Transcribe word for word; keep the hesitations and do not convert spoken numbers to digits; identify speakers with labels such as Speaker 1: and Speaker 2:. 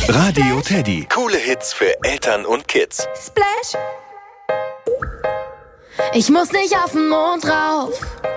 Speaker 1: Radio Teddy. Coole Hits für Eltern und Kids.
Speaker 2: Splash. Ich muss nicht auf den Mond rauf,